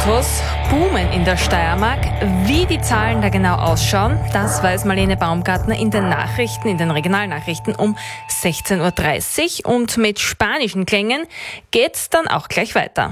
Elektroautos boomen in der Steiermark. Wie die Zahlen da genau ausschauen, das weiß Marlene Baumgartner in den Nachrichten, in den Regionalnachrichten um 16.30 Uhr. Und mit spanischen Klängen geht's dann auch gleich weiter.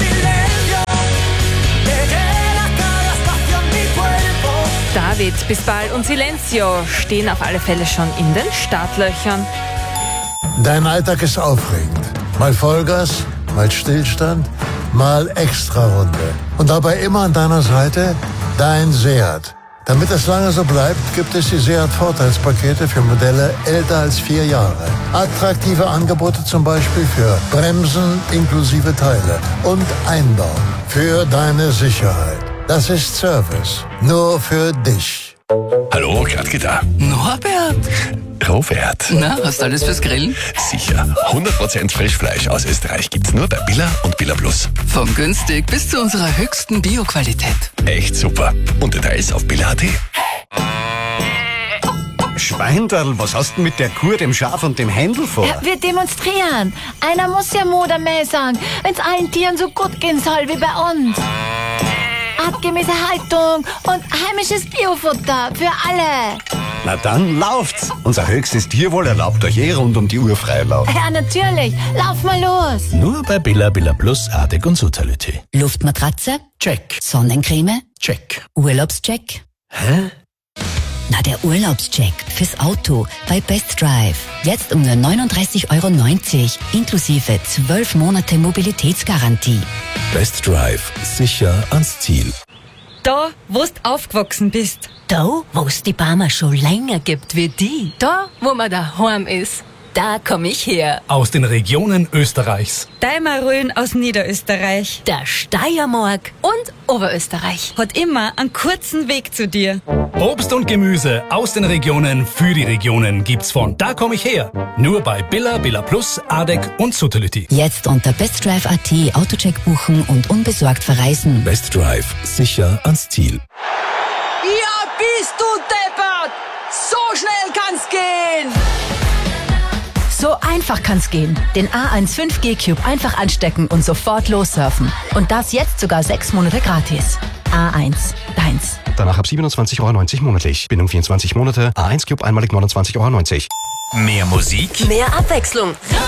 David Bisbal und Silencio stehen auf alle Fälle schon in den Startlöchern. Dein Alltag ist aufregend. Mal Vollgas, mal Stillstand, mal Extrarunde. Und dabei immer an deiner Seite dein Seat. Damit es lange so bleibt, gibt es die Seat-Vorteilspakete für Modelle älter als 4 Jahre. Attraktive Angebote zum Beispiel für Bremsen inklusive Teile und Einbau für deine Sicherheit. Das ist Service. Nur für dich. Hallo, Gradke da. Norbert! Robert. Na, hast du alles fürs Grillen? Sicher. 100% Frischfleisch aus Österreich gibt's nur bei Billa und Billa Plus. Vom günstig bis zu unserer höchsten Bioqualität. Echt super. Und Details auf billa.at. Schweinderl, was hast du mit der Kuh, dem Schaf und dem Händel vor? Ja, wir demonstrieren. Einer muss ja Modermäh sagen, wenn's allen Tieren so gut gehen soll wie bei uns. Artgemäße Haltung und heimisches Biofutter für alle. Na dann lauft's. Unser höchstes Tierwohl erlaubt euch rund um die Uhr Freilauf. Ja, natürlich. Lauf mal los. Nur bei Billa, Billa Plus, Ardek und Sutality. Luftmatratze? Check. Sonnencreme? Check. Urlaubscheck? Hä? Na, der Urlaubscheck fürs Auto bei Best Drive. Jetzt um nur 39,90 € inklusive 12 Monate Mobilitätsgarantie. Best Drive. Sicher ans Ziel. Da, wo du aufgewachsen bist. Da, wo es die Barmer schon länger gibt wie die. Da, wo man daheim ist. Da komm ich her. Aus den Regionen Österreichs. Deimarölen aus Niederösterreich. Der Steiermark. Und Oberösterreich. Hat immer einen kurzen Weg zu dir. Obst und Gemüse aus den Regionen für die Regionen gibt's von Da komm ich her. Nur bei Billa, Billa Plus, Ardek und Sutality. Jetzt unter bestdrive.at Autocheck buchen und unbesorgt verreisen. Best Drive. Sicher ans Ziel. Ja, bist du deppert! So schnell kann's gehen! So einfach kann's gehen. Den A1 5G Cube einfach anstecken und sofort lossurfen. Und das jetzt sogar 6 Monate gratis. A1, deins. Danach ab 27,90 € monatlich. Binnen 24 Monate. A1 Cube einmalig 29,90 €. Mehr Musik, Mehr Abwechslung.